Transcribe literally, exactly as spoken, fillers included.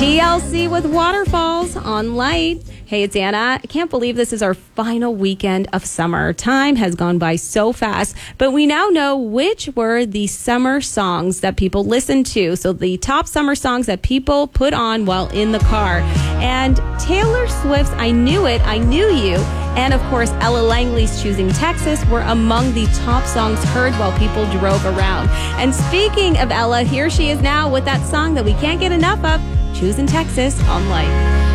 T L C with Waterfalls on Light. Hey, it's Anna. I can't believe this is our final weekend of summer. Time has gone by so fast, but we now know which were the summer songs that people listened to. So the top summer songs that people put on while in the car. And Taylor Swift's I Knew It, I Knew You, and of course Ella Langley's Choosing Texas were among the top songs heard while people drove around. And speaking of Ella, here she is now with that song that we can't get enough of, Choosing Texas on Light.